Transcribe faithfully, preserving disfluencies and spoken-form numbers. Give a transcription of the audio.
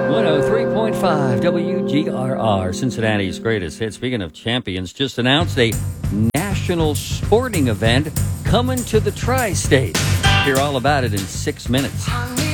one oh three point five W G R R, Cincinnati's greatest hit. Speaking of champions, just announced a national sporting event coming to the tri-state. Hear all about it in six minutes.